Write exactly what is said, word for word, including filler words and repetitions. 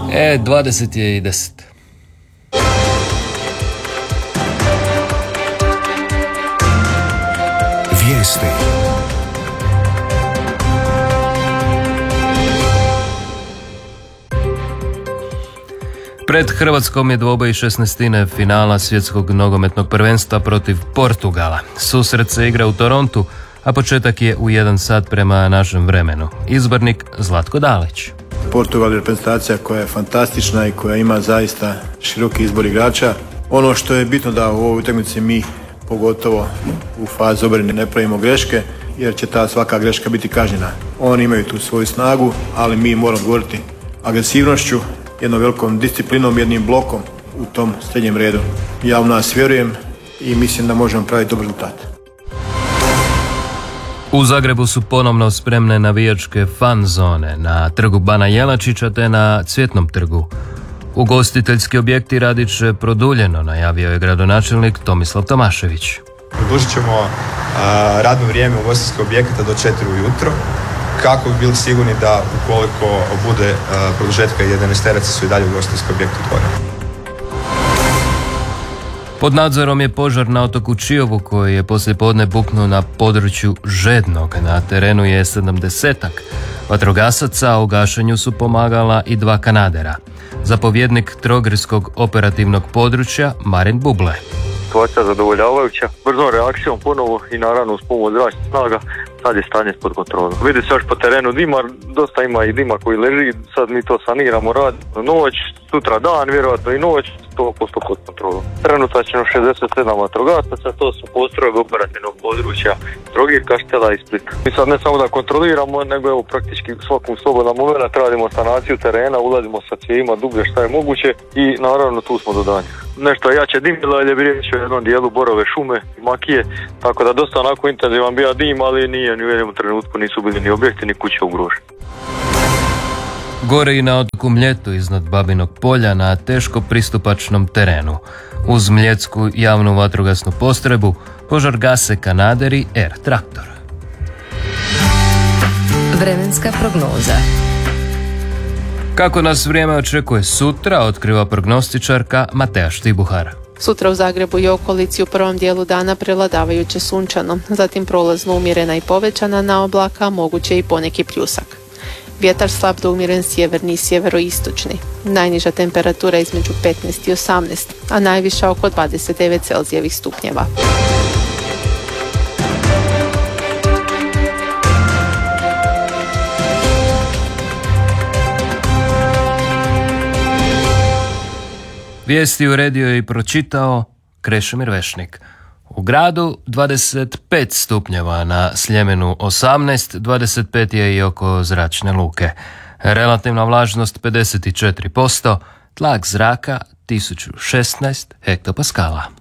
E, dvadeset je i deset. Vijesti. Pred Hrvatskom je dvoboj šesnaestine finala svjetskog nogometnog prvenstva protiv Portugala. Susret se igra u Torontu, a početak je u jedan sat prema našem vremenu. Izbornik Zlatko Dalić. Portugal je reprezentacija koja je fantastična i koja ima zaista široki izbor igrača. Ono što je bitno da u ovoj utakmici mi, pogotovo u fazi obrane, ne pravimo greške, jer će ta svaka greška biti kažnjena. Oni imaju tu svoju snagu, ali mi moramo odgovoriti agresivnošću, jednom velikom disciplinom, jednim blokom u tom srednjem redu. Ja u nas vjerujem i mislim da možemo praviti dobar rezultat. U Zagrebu su ponovno spremne navijačke fan zone na trgu Bana Jelačića te na Cvjetnom trgu. Ugostiteljski objekti radit će produljeno, najavio je gradonačelnik Tomislav Tomašević. Produžit ćemo a, radno vrijeme ugostiteljskog objekata do četiri ujutro, kako bi bili sigurni da ukoliko bude a, produžetka jedanaesteraca su i dalje ugostiteljski objekti otvoreni. Pod nadzorom je požar na otoku Čiovu koji je poslijepodne buknuo na području Žednog. Na terenu je sedamdesetak vatrogasaca, a u gašenju su pomagala i dva kanadera. Zapovjednik Trogirskog operativnog područja Marin Buble. Situacija zadovoljavajuća, brzom reakcijom ponovo i naravno uz pomoć zračnih snaga sad je stanje pod kontrolom. Vidi se još po terenu dima, dosta ima i dima koji leži, sad mi to saniramo, radimo noć, sutra dan, vjerojatno i noć, sto posto pod kontrolom. Trenutačno šezdeset sedam vatrogasaca, to su postrojbe operativnog područja Trogir, Kaštela i Splita. Mi sad ne samo da kontroliramo, nego evo praktički svakom slobodnom momentu radimo sanaciju terena, ulazimo sa cijevima dublje šta je moguće i naravno tu smo do danja. Nešto jače dimilo, jer je riječ o jednom dijelu borove šume i makije, tako da dosta onako intenzivan bio dim, ali nije ni u jednom trenutku nisu bili ni objekti ni kuće ugroženi. Gore i na otoku Mljetu iznad Babinog polja na teško pristupačnom terenu. Uz mljetsku javnu vatrogasnu postrojbu požar gase kanaderi R traktor. Vremenska prognoza. Kako nas vrijeme očekuje sutra, otkriva prognostičarka Mateja Štibuhar. Sutra u Zagrebu i okolici u prvom dijelu dana prevladavajuće sunčano, zatim prolazno umjerena i povećana na oblaka, moguće i poneki pljusak. Vjetar slab do umjeren sjeverni i sjeveroistočni. Najniža temperatura između petnaest i osamnaest, a najviša oko dvadeset devet Celzijevih stupnjeva. Vijesti uredio i pročitao Krešimir Vešnik. U gradu dvadeset pet stupnjeva, na Sljemenu osamnaest, dvadeset pet je i oko zračne luke. Relativna vlažnost pedeset četiri posto, tlak zraka tisuću šesnaest hektopaskala.